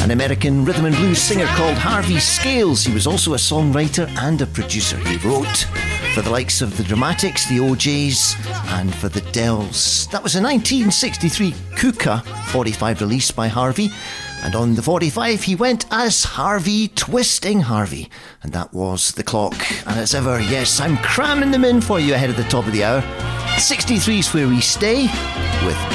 an American rhythm and blues singer called Harvey Scales. He was also a songwriter and a producer. He wrote for the likes of the Dramatics, the OJs, and for the Dells. That was a 1963 Kuka 45 release by Harvey. And on the 45 he went as Harvey Twisting Harvey. And that was The Clock. And as ever, yes, I'm cramming them in for you ahead of the top of the hour. 63's where we stay with